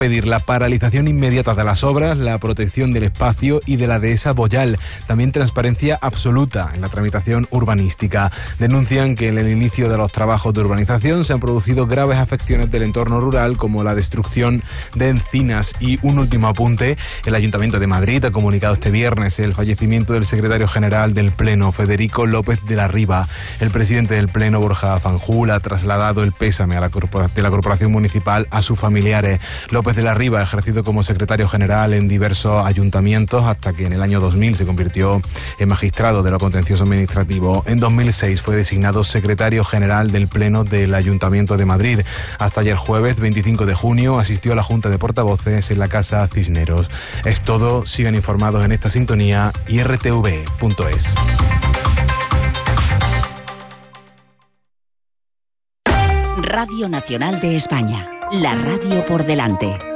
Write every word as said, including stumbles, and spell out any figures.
pedir la paralización inmediata de las obras, la protección del espacio y de la dehesa Boyal. También transparencia absoluta en la tramitación urbanística. Denuncian que en el inicio de los trabajos de urbanización se han producido graves afecciones del entorno rural, como la destrucción de encinas. Y un último apunte: el Ayuntamiento de Madrid ha comunicado este viernes el fallecimiento del secretario general del Pleno, Federico López de la Riva. El presidente del Pleno, Borja Fanjul, ha trasladado el pésame a la corporación, de la Corporación Municipal a sus familiares. López de la Riva ha ejercido como secretario general en diversos ayuntamientos hasta que en el año dos mil se convirtió en magistrado de lo contencioso administrativo. En dos mil seis fue designado secretario general del Pleno del Ayuntamiento de Madrid. Hasta ayer jueves veinticinco de junio asistió a la Junta de Portavoces en la Casa Cisneros. Es todo, sigan informados en esta sintonía y r t v punto es. Radio Nacional de España, la radio por delante.